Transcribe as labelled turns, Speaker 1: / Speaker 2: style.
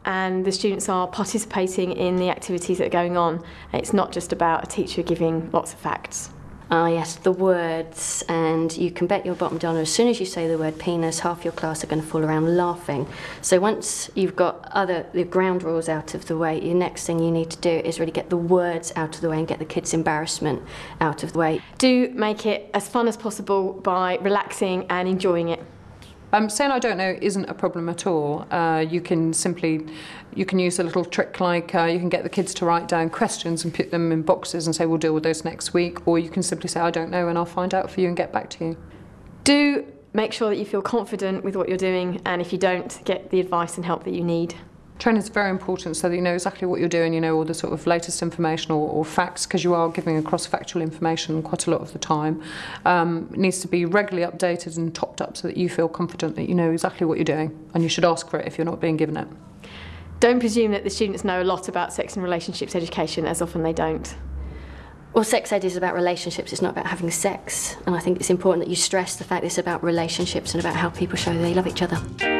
Speaker 1: and the students are participating in the activities that are going on. It's not just about a teacher giving lots of facts.
Speaker 2: Ah yes, the words, and you can bet your bottom dollar as soon as you say the word penis, half your class are going to fall around laughing. So once you've got the ground rules out of the way, the next thing you need to do is really get the words out of the way and get the kids' embarrassment out of the way.
Speaker 1: Do make it as fun as possible by relaxing and enjoying it.
Speaker 3: Saying I don't know isn't a problem at all. You can use a little trick like you can get the kids to write down questions and put them in boxes and say we'll deal with those next week, or you can simply say I don't know and I'll find out for you and get back to you.
Speaker 1: Do make sure that you feel confident with what you're doing, and if you don't, get the advice and help that you need.
Speaker 3: Training is very important so that you know exactly what you're doing, you know all the sort of latest information or facts, because you are giving across factual information quite a lot of the time. It needs to be regularly updated and topped up so that you feel confident that you know exactly what you're doing, and you should ask for it if you're not being given it.
Speaker 1: Don't presume that the students know a lot about sex and relationships education, as often they don't.
Speaker 2: Well, sex ed is about relationships, it's not about having sex, and I think it's important that you stress the fact that it's about relationships and about how people show they love each other.